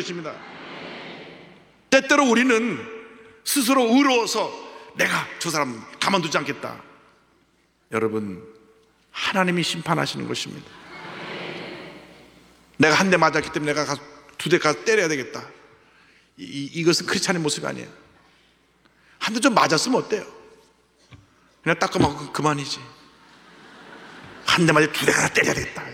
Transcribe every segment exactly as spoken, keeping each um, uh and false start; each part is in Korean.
것입니다. 때때로 우리는 스스로 의로워서 내가 저 사람 가만두지 않겠다. 여러분, 하나님이 심판하시는 것입니다. 내가 한 대 맞았기 때문에 내가 두 대 가서 때려야 되겠다. 이, 이것은 크리스찬의 모습이 아니에요. 한 대 좀 맞았으면 어때요? 그냥 닦아먹고 그만이지. 한 대 맞아 두 대 가서 때려야 되겠다.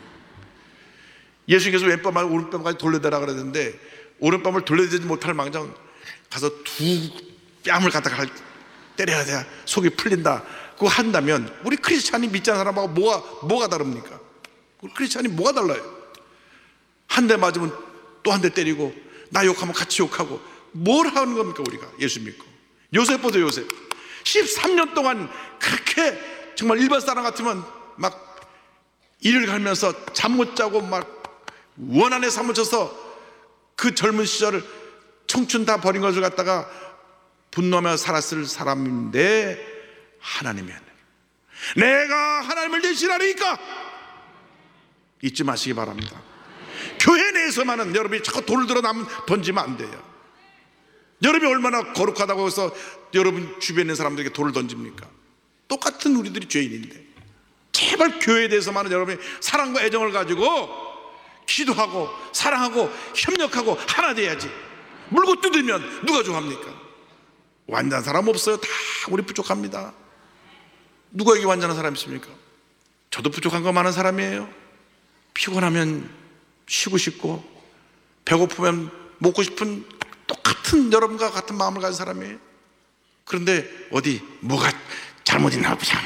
예수님께서 왼뺨을 오른뺨까지 돌려대라 그랬는데 오른뺨을 돌려대지 못할 망정 가서 두 뺨을 갖다가 때려야 돼. 속이 풀린다. 그거 한다면 우리 크리스찬이 믿지 않는 사람하고 뭐가, 뭐가 다릅니까? 우리 크리스찬이 뭐가 달라요? 한 대 맞으면 또 한 대 때리고 나 욕하면 같이 욕하고 뭘 하는 겁니까 우리가? 예수 믿고. 요셉 보세요. 요셉 십삼 년 동안 그렇게 정말 일반 사람 같으면 막 일을 갈면서 잠 못 자고 막 원한에 사무쳐서 그 젊은 시절을 청춘 다 버린 것을 갖다가 분노하며 살았을 사람인데 하나님이 아니라 내가 하나님을 대신하리니까 잊지 마시기 바랍니다. 교회 내에서만은 여러분이 자꾸 돌을 들어 남 던지면 안 돼요. 여러분이 얼마나 거룩하다고 해서 여러분 주변에 있는 사람들에게 돌을 던집니까? 똑같은 우리들이 죄인인데 제발 교회에 대해서만은 여러분이 사랑과 애정을 가지고 기도하고 사랑하고 협력하고 하나 돼야지. 물고 뜯으면 누가 좋아합니까? 완전한 사람 없어요. 다 우리 부족합니다. 누가 여기 완전한 사람 있습니까? 저도 부족한 거 많은 사람이에요. 피곤하면 쉬고 싶고 배고프면 먹고 싶은 똑같은 여러분과 같은 마음을 가진 사람이에요. 그런데 어디 뭐가 잘못있나 보자.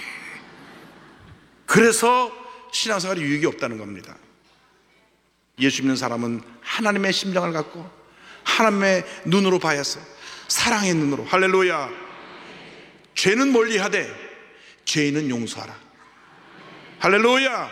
그래서 신앙생활에 유익이 없다는 겁니다. 예수 믿는 사람은 하나님의 심정을 갖고 하나님의 눈으로 봐야 해서 사랑의 눈으로, 할렐루야, 죄는 멀리하되 죄인은 용서하라. 할렐루야.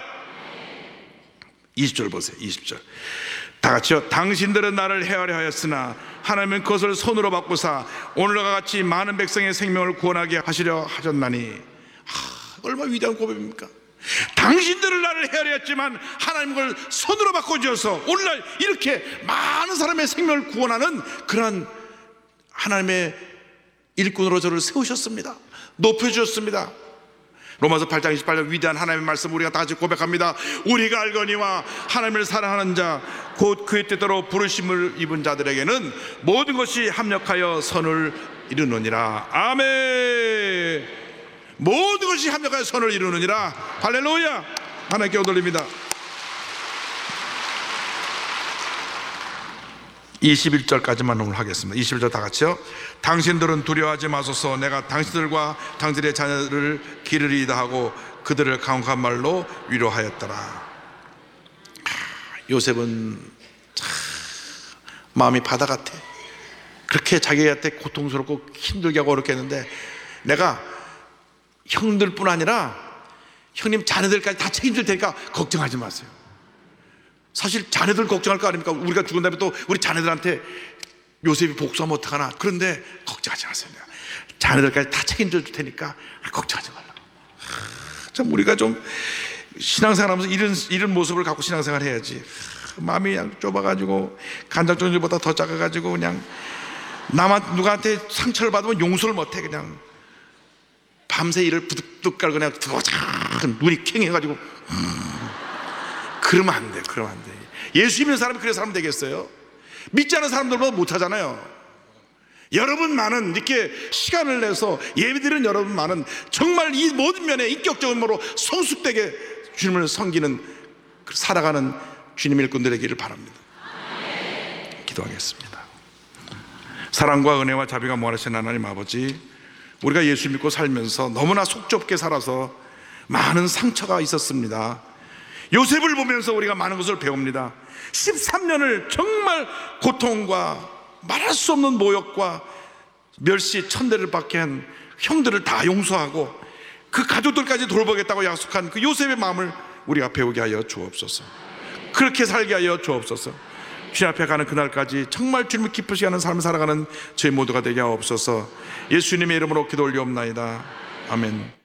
이십 절 보세요. 이십 절 다 같이요. 당신들은 나를 헤아려 하였으나 하나님은 그것을 손으로 바꾸사 오늘과 같이 많은 백성의 생명을 구원하게 하시려 하셨나니. 아, 얼마나 위대한 고백입니까? 당신들은 나를 헤아려 했지만 하나님 그걸 손으로 바꿔주셔서 오늘날 이렇게 많은 사람의 생명을 구원하는 그런 하나님의 일꾼으로 저를 세우셨습니다. 높여주셨습니다. 로마서 팔 장 이십팔 절 위대한 하나님의 말씀 우리가 다 같이 고백합니다. 우리가 알거니와 하나님을 사랑하는 자 곧 그의 뜻대로 부르심을 입은 자들에게는 모든 것이 합력하여 선을 이루느니라. 아멘. 모든 것이 합력하여 선을 이루느니라. 할렐루야. 하나님께 얻어올립니다. 이십일 절까지만 오늘 하겠습니다. 이십일 절 다 같이요. 당신들은 두려워하지 마소서. 내가 당신들과 당신의 자녀들을 기르리이다 하고 그들을 강력한 말로 위로하였더라. 요셉은 참 마음이 바다 같아. 그렇게 자기한테 고통스럽고 힘들게 하고 어렵게 했는데 내가 형들뿐 아니라 형님 자녀들까지 다 책임질 테니까 걱정하지 마세요. 사실 자녀들 걱정할 거 아닙니까? 우리가 죽은 다음에 또 우리 자녀들한테 요셉이 복수하면 어떡하나. 그런데 걱정하지 마세요. 자녀들까지 다 책임져 줄 테니까 걱정하지 말라고. 참 우리가 좀 신앙생활하면서 이런, 이런 모습을 갖고 신앙생활 해야지. 마음이 그냥 좁아가지고 간장종지보다 더 작아가지고 그냥 나만 누구한테 상처를 받으면 용서를 못해. 그냥 밤새 이를 부득부득 깔고 그냥 눈이 캥해가지고 음. 그러면 안 돼. 그러면 안 돼. 예수 믿는 사람이 그런 사람 되겠어요? 믿지 않는 사람들보다 못하잖아요. 여러분만은 이렇게 시간을 내서 예배드리는 여러분만은 정말 이 모든 면에 인격적으로 성숙되게 주님을 섬기는 살아가는 주님의 일꾼들 되기를 바랍니다. 기도하겠습니다. 사랑과 은혜와 자비가 무한하신 하나님 아버지, 우리가 예수 믿고 살면서 너무나 속 좁게 살아서 많은 상처가 있었습니다. 요셉을 보면서 우리가 많은 것을 배웁니다. 십삼 년을 정말 고통과 말할 수 없는 모욕과 멸시 천대를 받게 한 형들을 다 용서하고 그 가족들까지 돌보겠다고 약속한 그 요셉의 마음을 우리가 배우게 하여 주옵소서. 그렇게 살게 하여 주옵소서. 주님 앞에 가는 그날까지 정말 주님을 기쁘시게 하는 삶을 살아가는 저희 모두가 되게 하옵소서. 예수님의 이름으로 기도 올리옵나이다. 아멘.